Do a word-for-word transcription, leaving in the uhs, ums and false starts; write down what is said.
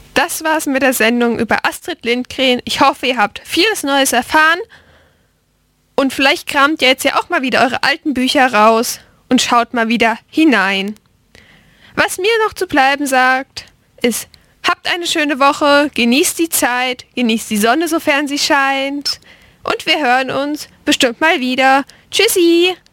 Das war's mit der Sendung über Astrid Lindgren. Ich hoffe, ihr habt vieles Neues erfahren. Und vielleicht kramt ihr jetzt ja auch mal wieder eure alten Bücher raus und schaut mal wieder hinein. Was mir noch zu bleiben sagt, ist, habt eine schöne Woche, genießt die Zeit, genießt die Sonne, sofern sie scheint. Und wir hören uns bestimmt mal wieder. Tschüssi!